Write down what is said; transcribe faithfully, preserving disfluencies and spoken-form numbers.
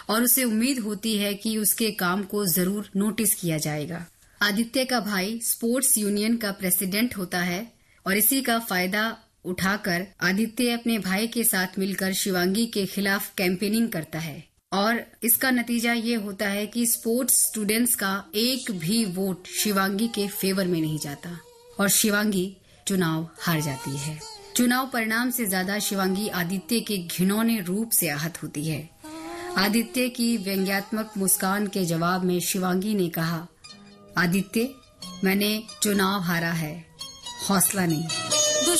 और उसे उम्मीद होती है कि उसके काम को जरूर नोटिस किया जाएगा। आदित्य का भाई स्पोर्ट्स यूनियन का प्रेसिडेंट होता है और इसी का फायदा उठाकर आदित्य अपने भाई के साथ मिलकर शिवांगी के खिलाफ कैंपेनिंग करता है और इसका नतीजा ये होता है कि स्पोर्ट्स स्टूडेंट्स का एक भी वोट शिवांगी के फेवर में नहीं जाता और शिवांगी चुनाव हार जाती है। चुनाव परिणाम से ज्यादा शिवांगी आदित्य के घिनौने रूप से आहत होती है। आदित्य की व्यंग्यात्मक मुस्कान के जवाब में शिवांगी ने कहा, आदित्य, मैंने चुनाव हारा है, हौसला नहीं।